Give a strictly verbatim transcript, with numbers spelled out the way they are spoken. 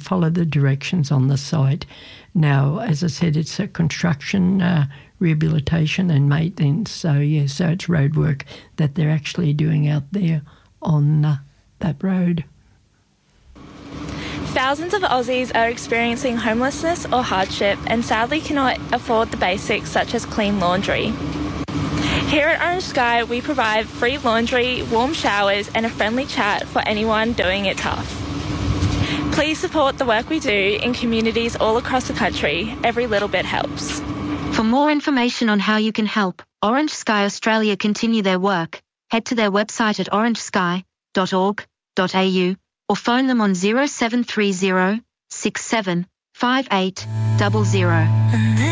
follow the directions on the site. Now, as I said, it's a construction, uh, rehabilitation and maintenance. So, yeah, so it's road work that they're actually doing out there on uh, that road. Thousands of Aussies are experiencing homelessness or hardship and sadly cannot afford the basics such as clean laundry. Here at Orange Sky, we provide free laundry, warm showers and a friendly chat for anyone doing it tough. Please support the work we do in communities all across the country. Every little bit helps. For more information on how you can help Orange Sky Australia continue their work, head to their website at orange sky dot org dot a u or phone them on zero seven three zero, six seven, five eight zero zero.